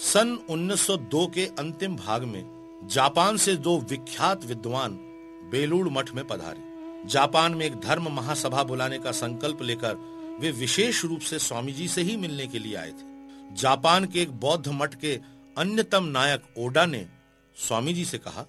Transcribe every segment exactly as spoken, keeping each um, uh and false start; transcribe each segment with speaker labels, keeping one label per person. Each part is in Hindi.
Speaker 1: सन उन्नीस सौ दो के अंतिम भाग में जापान से दो विख्यात विद्वान बेलूड़ मठ में पधारे। जापान में एक धर्म महासभा बुलाने का संकल्प लेकर वे विशेष रूप से स्वामी जी से ही मिलने के लिए आए थे। जापान के एक बौद्ध मठ के अन्यतम नायक ओडा ने स्वामी जी से कहा,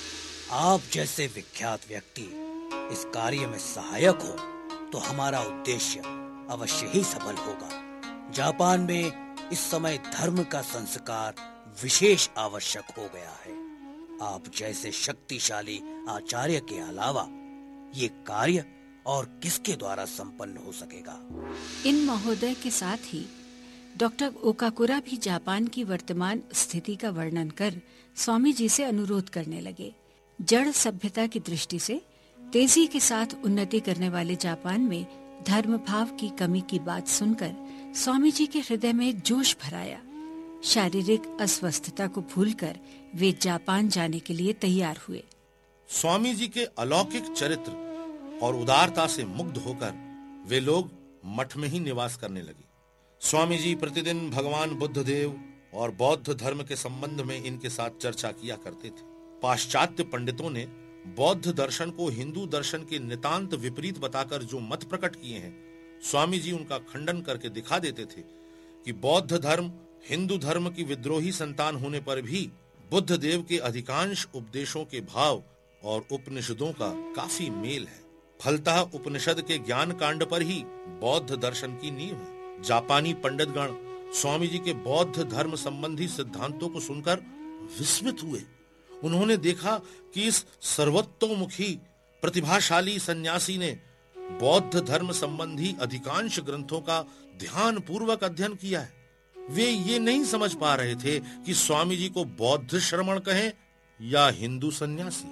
Speaker 2: आप जैसे विख्यात व्यक्ति इस कार्य में सहायक हो तो हमारा उद्देश्य अवश्य ही सफल होगा। जापान में इस समय धर्म का संस्कार विशेष आवश्यक हो गया है। आप जैसे शक्तिशाली आचार्य के अलावा ये कार्य और किसके द्वारा संपन्न हो सकेगा।
Speaker 3: इन महोदय के साथ ही डॉक्टर ओकाकुरा भी जापान की वर्तमान स्थिति का वर्णन कर स्वामी जी से अनुरोध करने लगे। जड़ सभ्यता की दृष्टि से तेजी के साथ उन्नति करने वाले जापान में धर्म भाव की कमी की बात सुनकर स्वामी जी के हृदय में जोश भराया। शारीरिक अस्वस्थता को भूलकर वे जापान जाने के लिए तैयार हुए।
Speaker 1: स्वामी जी के अलौकिक चरित्र और उदारता से मुग्ध होकर वे लोग मठ में ही निवास करने लगे। स्वामी जी प्रतिदिन भगवान बुद्ध देव और बौद्ध धर्म के संबंध में इनके साथ चर्चा किया करते थे। पाश्चात्य पंडितों ने बौद्ध दर्शन को हिंदू दर्शन के नितांत विपरीत बताकर जो मत प्रकट किए हैं, स्वामी जी उनका खंडन करके दिखा देते थे कि बौद्ध धर्म हिंदू धर्म की विद्रोही संतान होने पर भी बुद्ध देव के अधिकांश उपदेशों के भाव और उपनिषदों का काफी मेल है। फलतः उपनिषद के ज्ञान कांड पर ही बौद्ध दर्शन की नींव है। जापानी पंडितगण स्वामी जी के बौद्ध धर्म संबंधी सिद्धांतों को सुनकर विस्मित हुए। उन्होंने देखा कि इस सर्वतोमुखी प्रतिभाशाली सन्यासी ने बौद्ध धर्म संबंधी अधिकांश ग्रंथों का ध्यान पूर्वक अध्ययन किया है। वे ये नहीं समझ पा रहे थे कि स्वामी जी को बौद्ध श्रमण कहें या हिंदू सन्यासी।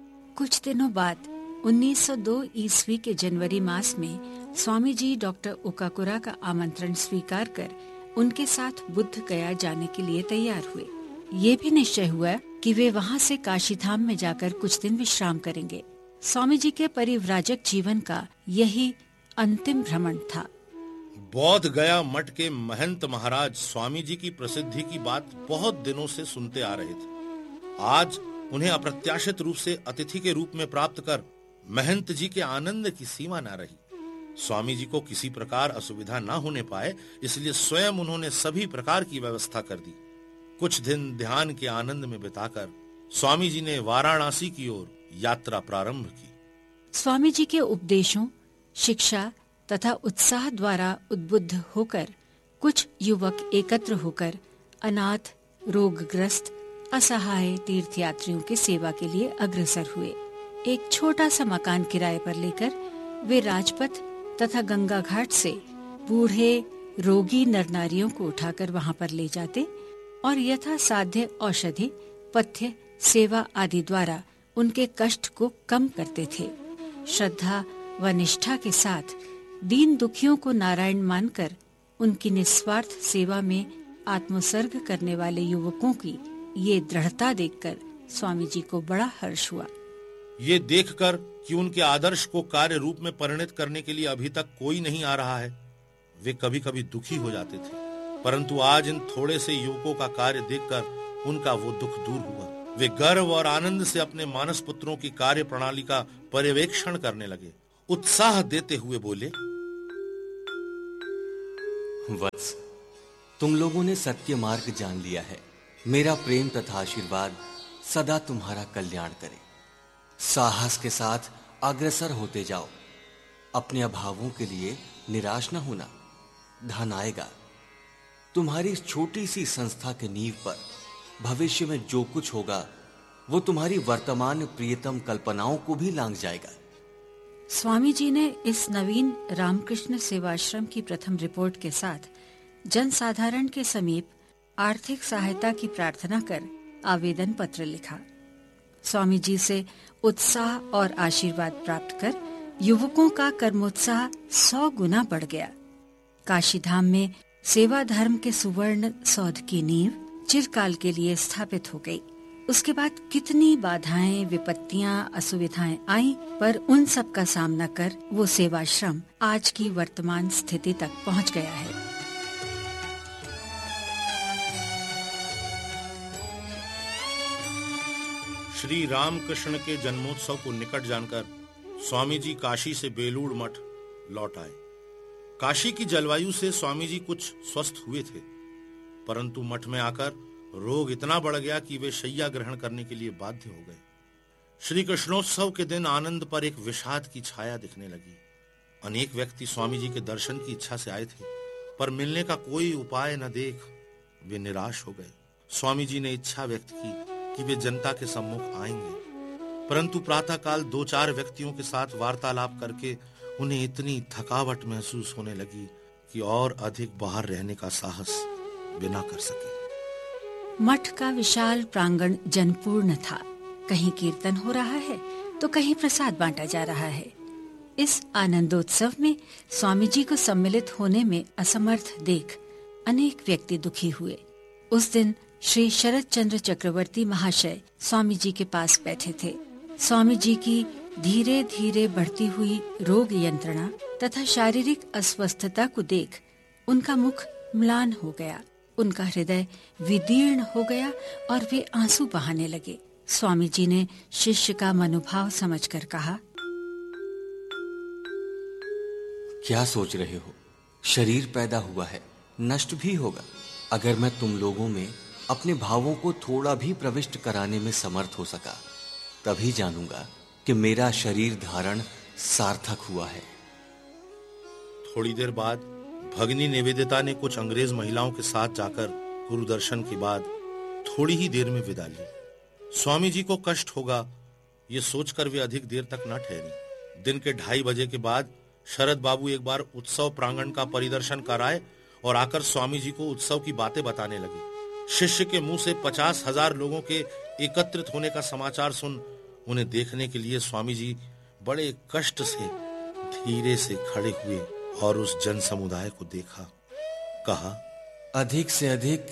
Speaker 3: कुछ दिनों बाद उन्नीस सौ दो ईस्वी के जनवरी मास में स्वामी जी डॉक्टर ओकाकुरा का आमंत्रण स्वीकार कर उनके साथ बुद्ध गया जाने के लिए तैयार हुए। ये भी निश्चय हुआ कि वे वहाँ से काशी धाम में जाकर कुछ दिन विश्राम करेंगे। स्वामी जी के परिव्राजक जीवन का यही अंतिम भ्रमण था।
Speaker 1: बौद्ध गया मठ के महंत महाराज स्वामी जी की प्रसिद्धि की बात बहुत दिनों से सुनते आ रहे थे। आज उन्हें अप्रत्याशित रूप से अतिथि के रूप में प्राप्त कर महंत जी के आनंद की सीमा न रही। स्वामी जी को किसी प्रकार असुविधा न होने पाए, इसलिए स्वयं उन्होंने सभी प्रकार की व्यवस्था कर दी। कुछ दिन ध्यान के आनंद में बिताकर स्वामी जी ने वाराणसी की ओर यात्रा प्रारंभ की।
Speaker 3: स्वामी जी के उपदेशों, शिक्षा तथा उत्साह द्वारा उद्बुद्ध होकर कुछ युवक एकत्र होकर अनाथ, रोगग्रस्त, असहाय तीर्थयात्रियों की सेवा के लिए अग्रसर हुए। एक छोटा सा मकान किराए पर लेकर वे राजपथ तथा गंगा घाट से बूढ़े रोगी नर नारियों को उठाकर वहां पर ले जाते और यथा साध्य औषधि, पथ्य, सेवा आदि द्वारा उनके कष्ट को कम करते थे। श्रद्धा व निष्ठा के साथ दीन दुखियों को नारायण मानकर उनकी निस्वार्थ सेवा में आत्मोत्सर्ग करने वाले युवकों की ये दृढ़ता देखकर स्वामी जी को बड़ा हर्ष हुआ।
Speaker 1: ये देखकर कि उनके आदर्श को कार्य रूप में परिणत करने के लिए अभी तक कोई नहीं आ रहा है, वे कभी कभी दुखी हो जाते थे। परंतु आज इन थोड़े से युवकों का कार्य देखकर उनका वो दुख दूर हुआ। वे गर्व और आनंद से अपने मानस पुत्रों की कार्य प्रणाली का पर्यवेक्षण करने लगे। उत्साह देते हुए बोले,
Speaker 4: वत्स, तुम लोगों ने सत्य मार्ग जान लिया है। मेरा प्रेम तथा आशीर्वाद सदा तुम्हारा कल्याण करे। साहस के साथ अग्रसर होते जाओ। अपने अभावों के लिए निराश न होना। धन आएगा। तुम्हारी इस छोटी सी संस्था के नींव पर भविष्य में जो कुछ होगा वो तुम्हारी वर्तमान प्रियतम कल्पनाओं को भी लांघ जाएगा।
Speaker 3: स्वामी जी ने इस नवीन रामकृष्ण सेवाश्रम की प्रथम रिपोर्ट के साथ जनसाधारण के समीप आर्थिक सहायता की प्रार्थना कर आवेदन पत्र लिखा। स्वामी जी से उत्साह और आशीर्वाद प्राप्त कर युवकों का कर्मोत्साह सौ गुना बढ़ गया। काशी धाम में सेवा धर्म के सुवर्ण सौध की नींव चिरकाल के लिए स्थापित हो गई। उसके बाद कितनी बाधाएं, विपत्तियां, असुविधाएं आईं, पर उन सब का सामना कर वो सेवाश्रम आज की वर्तमान स्थिति तक पहुंच गया है।
Speaker 1: श्री रामकृष्ण के जन्मोत्सव को निकट जानकर स्वामी जी काशी से बेलूड़ मठ लौट आए। काशी की जलवायु से स्वामी जी कुछ स्वस्थ हुए थे, परंतु मठ में आकर रोग इतना बढ़ गया कि वे शैया ग्रहण करने के लिए बाध्य हो गए। श्री कृष्णोत्सव के दिन आनंद पर एक विषाद की छाया दिखने लगी। अनेक व्यक्ति स्वामी जी के दर्शन की इच्छा से आए थे, पर मिलने का कोई उपाय न देख वे निराश हो गए। स्वामी जी ने इच्छा व्यक्त की कि वे जनता के सम्मुख आएंगे, परंतु प्रातःकाल दो चार व्यक्तियों के साथ वार्तालाप करके उन्हें इतनी थकावट महसूस होने लगी कि और अधिक बाहर रहने का साहस वे न कर सके।
Speaker 3: मठ का विशाल प्रांगण जनपूर्ण था। कहीं कीर्तन हो रहा है तो कहीं प्रसाद बांटा जा रहा है। इस आनंदोत्सव में स्वामी जी को सम्मिलित होने में असमर्थ देख अनेक व्यक्ति दुखी हुए। उस दिन श्री शरद चंद्र चक्रवर्ती महाशय स्वामी जी के पास बैठे थे। स्वामी जी की धीरे धीरे बढ़ती हुई रोग यंत्रणा तथा शारीरिक अस्वस्थता को देख उनका मुख म्लान हो गया, उनका हृदय विदीर्ण हो गया और वे आंसू बहाने लगे। स्वामी जी ने शिष्य का मनोभाव समझकर कहा,
Speaker 4: क्या सोच रहे हो? शरीर पैदा हुआ है, नष्ट भी होगा। अगर मैं तुम लोगों में अपने भावों को थोड़ा भी प्रविष्ट कराने में समर्थ हो सका, तभी जानूंगा कि मेरा शरीर धारण सार्थक हुआ है।
Speaker 1: थोड़ी देर बाद भगनी निवेदिता ने कुछ अंग्रेज महिलाओं के साथ जाकर गुरु दर्शन के बाद थोड़ी ही देर में विदा ली। स्वामी जी को कष्ट होगा ये सोचकर वे अधिक देर तक न ठहरी। दिन के ढाई बजे के बाद शरद बाबू एक बार उत्सव प्रांगण का परिदर्शन कराए और आकर स्वामी जी को उत्सव की बातें बताने लगे। शिष्य के मुंह से पचास हजार लोगों के एकत्रित होने का समाचार सुन उन्हें देखने के लिए स्वामी जी बड़े कष्ट से धीरे से खड़े हुए और उस जन समुदाय को देखा। कहा,
Speaker 4: अधिक से अधिक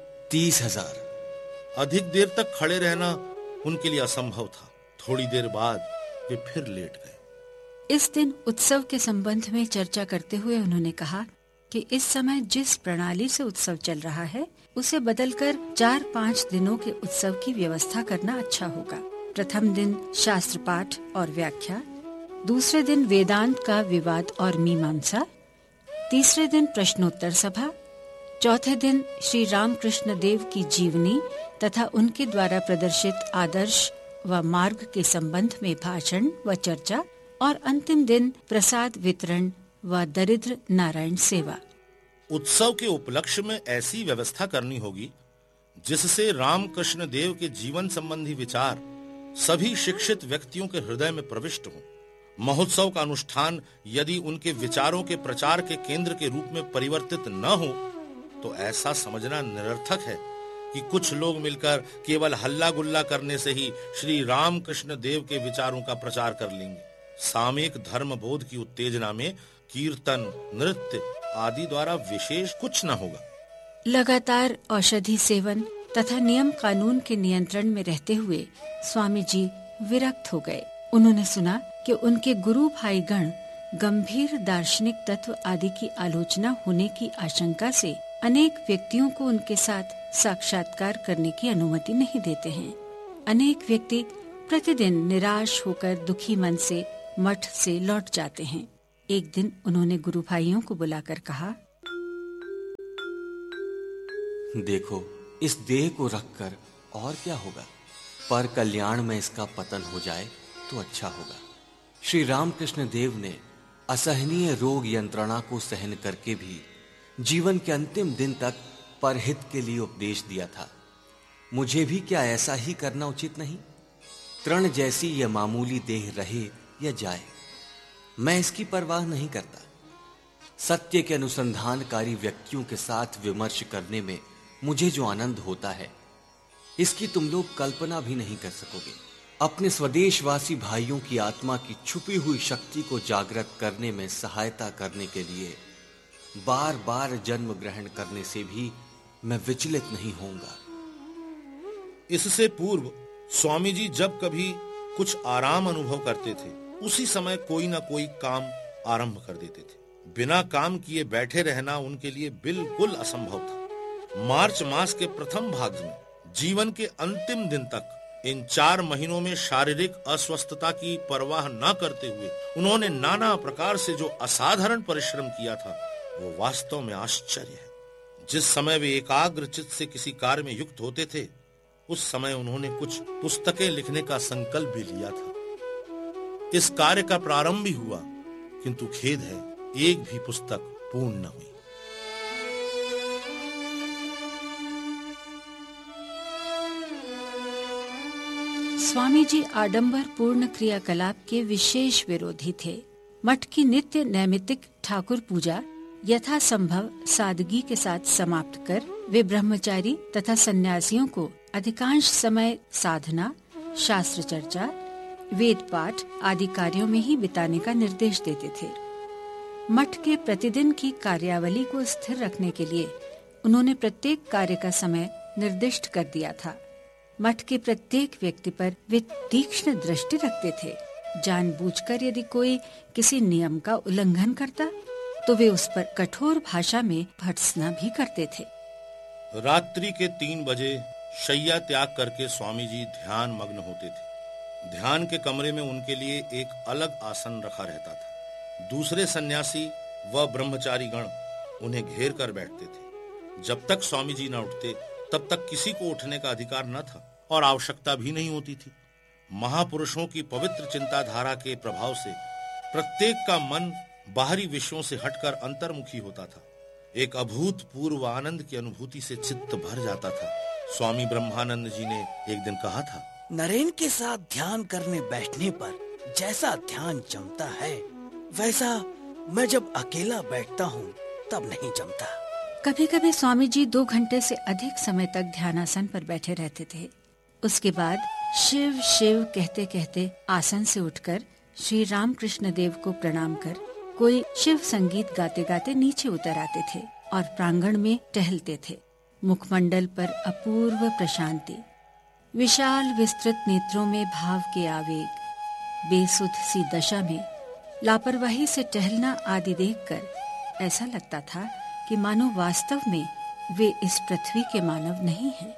Speaker 4: तीस हजार।
Speaker 1: अधिक देर तक खड़े रहना उनके लिए असंभव था। थोड़ी देर बाद वे फिर लेट गए।
Speaker 3: इस दिन उत्सव के संबंध में चर्चा करते हुए उन्होंने कहा कि इस समय जिस प्रणाली से उत्सव चल रहा है उसे बदलकर चार पाँच दिनों के उत्सव की व्यवस्था करना अच्छा होगा। प्रथम दिन शास्त्र पाठ और व्याख्या, दूसरे दिन वेदांत का विवाद और मीमांसा, तीसरे दिन प्रश्नोत्तर सभा, चौथे दिन श्री रामकृष्ण देव की जीवनी तथा उनके द्वारा प्रदर्शित आदर्श व मार्ग के संबंध में भाषण व चर्चा, और अंतिम दिन प्रसाद वितरण व दरिद्र नारायण सेवा।
Speaker 1: उत्सव के उपलक्ष्य में ऐसी व्यवस्था करनी होगी जिससे रामकृष्ण देव के जीवन संबंधी विचार सभी शिक्षित व्यक्तियों के हृदय में प्रविष्ट हो। महोत्सव का अनुष्ठान यदि उनके विचारों के प्रचार के केंद्र के रूप में परिवर्तित न हो तो ऐसा समझना निरर्थक है कि कुछ लोग मिलकर केवल हल्ला गुल्ला करने से ही श्री रामकृष्ण देव के विचारों का प्रचार कर लेंगे। सामयिक धर्म बोध की उत्तेजना में कीर्तन, नृत्य आदि द्वारा विशेष कुछ न होगा।
Speaker 3: लगातार औषधि सेवन तथा नियम कानून के नियंत्रण में रहते हुए स्वामी जी विरक्त हो गए। उन्होंने सुना कि उनके गुरु भाई गण गंभीर दार्शनिक तत्व आदि की आलोचना होने की आशंका से अनेक व्यक्तियों को उनके साथ साक्षात्कार करने की अनुमति नहीं देते हैं। अनेक व्यक्ति प्रतिदिन निराश होकर दुखी मन से मठ से लौट जाते हैं। एक दिन उन्होंने गुरु भाइयों को बुलाकर कहा,
Speaker 4: देखो, इस देह को रखकर और क्या होगा, पर कल्याण में इसका पतन हो जाए तो अच्छा होगा। श्री रामकृष्ण देव ने असहनीय रोग यंत्रणा को सहन करके भी जीवन के अंतिम दिन तक परहित के लिए उपदेश दिया था। मुझे भी क्या ऐसा ही करना उचित नहीं? तृण जैसी यह मामूली देह रहे या जाए, मैं इसकी परवाह नहीं करता। सत्य के अनुसंधानकारी व्यक्तियों के साथ विमर्श करने में मुझे जो आनंद होता है, इसकी तुम लोग कल्पना भी नहीं कर सकोगे। अपने स्वदेशवासी भाइयों की आत्मा की छुपी हुई शक्ति को जागृत करने में सहायता करने के लिए बार बार जन्म ग्रहण करने से भी मैं विचलित नहीं होऊंगा।
Speaker 1: इससे पूर्व स्वामी जी जब कभी कुछ आराम अनुभव करते थे, उसी समय कोई ना कोई काम आरंभ कर देते थे। बिना काम किए बैठे रहना उनके लिए बिल्कुल असंभव था। मार्च मास के प्रथम भाग में जीवन के अंतिम दिन तक इन चार महीनों में शारीरिक अस्वस्थता की परवाह न करते हुए उन्होंने नाना प्रकार से जो असाधारण परिश्रम किया था, वो वास्तव में आश्चर्य है। जिस समय वे एकाग्र चित्त से किसी कार्य में युक्त होते थे, उस समय उन्होंने कुछ पुस्तकें लिखने का संकल्प भी लिया था। इस कार्य का प्रारंभ भी हुआ, किंतु खेद है, एक भी पुस्तक पूर्ण न हुई।
Speaker 3: स्वामी जी आडंबर पूर्ण क्रियाकलाप के विशेष विरोधी थे। मठ की नित्य नैमित्तिक ठाकुर पूजा यथासंभव सादगी के साथ समाप्त कर वे ब्रह्मचारी तथा सन्यासियों को अधिकांश समय साधना, शास्त्र चर्चा, वेद पाठ आदि कार्यों में ही बिताने का निर्देश देते थे। मठ के प्रतिदिन की कार्यावली को स्थिर रखने के लिए उन्होंने प्रत्येक कार्य का समय निर्दिष्ट कर दिया था। मठ के प्रत्येक व्यक्ति पर वे तीक्ष्ण दृष्टि रखते थे। जानबूझकर यदि कोई किसी नियम का उल्लंघन करता तो वे उस पर कठोर भाषा में भर्त्सना भी करते थे।
Speaker 1: रात्रि के तीन बजे शैया त्याग करके स्वामी जी ध्यान मग्न होते थे। ध्यान के कमरे में उनके लिए एक अलग आसन रखा रहता था। दूसरे सन्यासी व ब्रह्मचारी गण उन्हें घेर कर बैठते थे। जब तक स्वामी जी न उठते तब तक किसी को उठने का अधिकार न था और आवश्यकता भी नहीं होती थी। महापुरुषों की पवित्र चिंताधारा के प्रभाव से प्रत्येक का मन बाहरी विषयों से हटकर अंतर्मुखी होता था। एक अभूतपूर्व आनंद की अनुभूति से चित्त भर जाता था। स्वामी ब्रह्मानंद जी ने एक दिन कहा था,
Speaker 2: नरेन के साथ ध्यान करने बैठने पर जैसा ध्यान जमता है, वैसा मैं जब अकेला बैठता हूँ तब नहीं जमता।
Speaker 3: कभी कभी स्वामी जी दो घंटे से अधिक समय तक ध्यानासन पर बैठे रहते थे। उसके बाद शिव शिव कहते कहते आसन से उठकर श्री रामकृष्ण देव को प्रणाम कर कोई शिव संगीत गाते गाते नीचे उतर आते थे और प्रांगण में टहलते थे। मुखमंडल पर अपूर्व प्रशांति, विशाल विस्तृत नेत्रों में भाव के आवेग, बेसुध सी दशा में लापरवाही से टहलना आदि देखकर ऐसा लगता था कि मानो वास्तव में वे इस पृथ्वी के मानव नहीं हैं।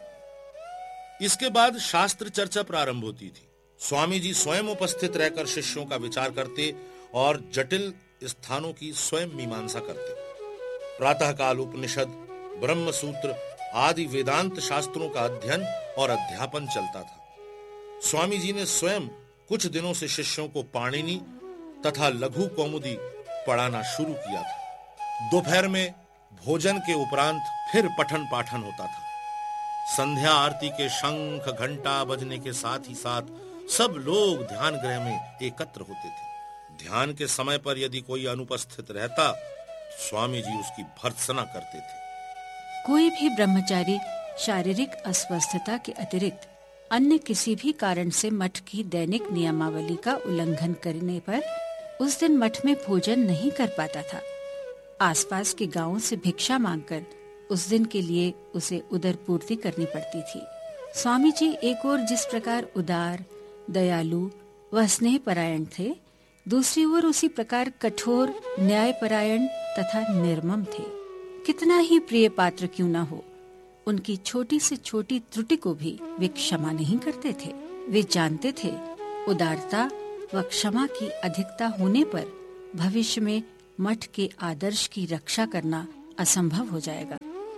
Speaker 1: इसके बाद शास्त्र चर्चा प्रारंभ होती थी। स्वामी जी स्वयं उपस्थित रहकर शिष्यों का विचार करते और जटिल स्थानों की स्वयं मीमांसा करते। प्रातःकाल उपनिषद, ब्रह्म सूत्र आदि वेदांत शास्त्रों का अध्ययन और अध्यापन चलता था। स्वामी जी ने स्वयं कुछ दिनों से शिष्यों को पाणिनि तथा लघु कौमुदी पढ़ाना शुरू किया था। दोपहर में भोजन के उपरांत फिर पठन पाठन होता था। संध्या आरती के शंख घंटा बजने के साथ ही साथ सब लोग ध्यान गृह में एकत्र होते थे। ध्यान के समय पर यदि कोई अनुपस्थित रहता, स्वामी जी उसकी भर्त्सना करते थे।
Speaker 3: कोई भी ब्रह्मचारी शारीरिक अस्वस्थता के अतिरिक्त अन्य किसी भी कारण से मठ की दैनिक नियमावली का उल्लंघन करने पर उस दिन मठ में भोजन नहीं कर पाता था। आसपास के गांवों से भिक्षा मांगकर उस दिन के लिए उसे उदर पूर्ति करनी पड़ती थी। स्वामी जी एक ओर जिस प्रकार उदार, दयालु व स्नेह परायण थे, दूसरी ओर उसी प्रकार कठोर, न्यायपरायण तथा निर्मम थे। कितना ही प्रिय पात्र क्यों न हो, उनकी छोटी से छोटी त्रुटि को भी वे क्षमा नहीं करते थे। वे जानते थे उदारता व क्षमा की अधिकता होने पर भविष्य में मठ के आदर्श की रक्षा करना असंभव हो जाएगा।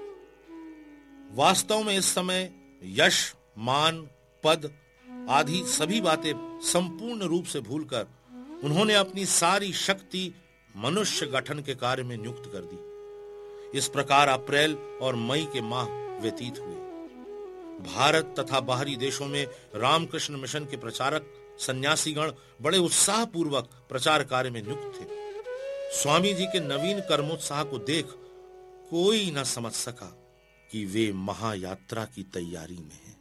Speaker 1: वास्तव में इस समय यश, मान, पद आदि सभी बातें संपूर्ण रूप से भूलकर उन्होंने अपनी सारी शक्ति मनुष्य गठन के कार्य में नियुक्त कर दी। इस प्रकार अप्रैल और मई के माह व्यतीत हुए। भारत तथा बाहरी देशों में रामकृष्ण मिशन के प्रचारक सन्यासीगण बड़े उत्साह पूर्वक प्रचार कार्य में नियुक्त थे। स्वामी जी के नवीन कर्मोत्साह को देख कोई न समझ सका कि वे महायात्रा की तैयारी में हैं।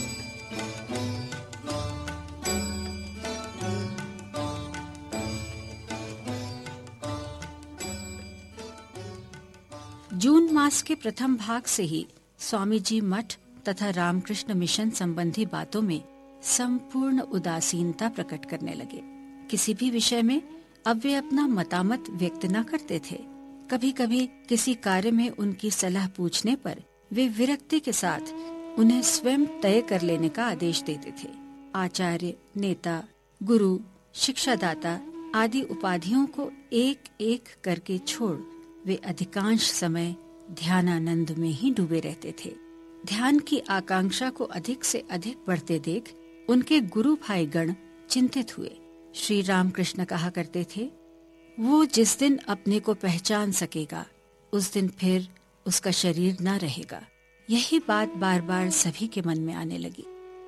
Speaker 3: जून मास के प्रथम भाग से ही स्वामी जी मठ तथा रामकृष्ण मिशन संबंधी बातों में संपूर्ण उदासीनता प्रकट करने लगे। किसी भी विषय में अब वे अपना मतामत व्यक्त न करते थे। कभी कभी किसी कार्य में उनकी सलाह पूछने पर वे विरक्ति के साथ उन्हें स्वयं तय कर लेने का आदेश देते थे। आचार्य, नेता, गुरु, शिक्षादाता आदि उपाधियों को एक एक करके छोड़ वे अधिकांश समय ध्यानानंद में ही डूबे रहते थे। ध्यान की आकांक्षा को अधिक से अधिक बढ़ते देख उनके गुरु भाई गण चिंतित हुए। श्री रामकृष्ण कहा करते थे, वो जिस दिन अपने को पहचान सकेगा उस दिन फिर उसका शरीर न रहेगा। यही बात बार बार सभी के मन में आने लगी।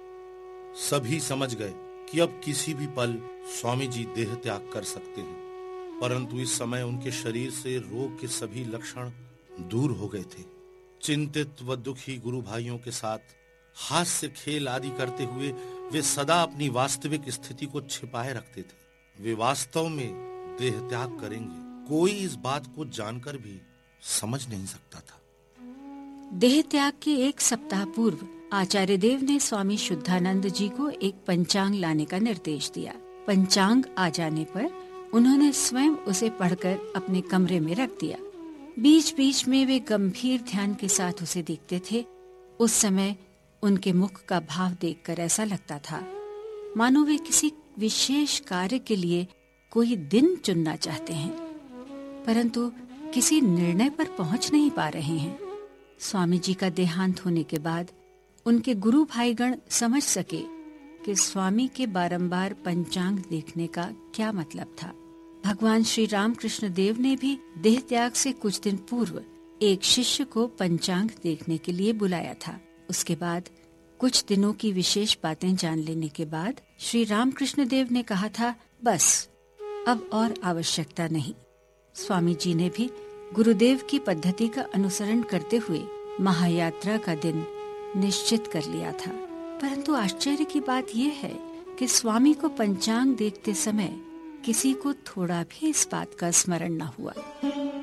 Speaker 1: सभी समझ गए कि अब किसी भी पल स्वामी जी देह त्याग कर सकते हैं, परंतु इस समय उनके शरीर से रोग के सभी लक्षण दूर हो गए थे। चिंतित व दुखी गुरु भाइयों के साथ हास्य खेल आदि करते हुए वे सदा अपनी वास्तविक स्थिति को छिपाए रखते थे। वे वास्तव में देह त्याग करेंगे, कोई इस बात को जानकर भी समझ नहीं सकता था।
Speaker 3: देह त्याग के एक सप्ताह पूर्व आचार्य देव ने स्वामी शुद्धानंद जी को एक पंचांग लाने का निर्देश दिया। पंचांग आ जाने पर उन्होंने स्वयं उसे पढ़कर अपने कमरे में रख दिया। बीच बीच में वे गंभीर ध्यान के साथ उसे देखते थे। उस समय उनके मुख का भाव देखकर ऐसा लगता था मानो वे किसी विशेष कार्य के लिए कोई दिन चुनना चाहते हैं, परंतु किसी निर्णय पर पहुंच नहीं पा रहे हैं। स्वामी जी का देहांत होने के बाद उनके गुरु भाईगण समझ सके कि स्वामी के बारंबार पंचांग देखने का क्या मतलब था। भगवान श्री रामकृष्ण देव ने भी देह त्याग से कुछ दिन पूर्व एक शिष्य को पंचांग देखने के लिए बुलाया था। उसके बाद कुछ दिनों की विशेष बातें जान लेने के बाद श्री रामकृष्ण देव ने कहा था, बस अब और आवश्यकता नहीं। स्वामी जी ने भी गुरुदेव की पद्धति का अनुसरण करते हुए महायात्रा का दिन निश्चित कर लिया था। परंतु आश्चर्य की बात यह है कि स्वामी को पंचांग देखते समय किसी को थोड़ा भी इस बात का स्मरण न हुआ।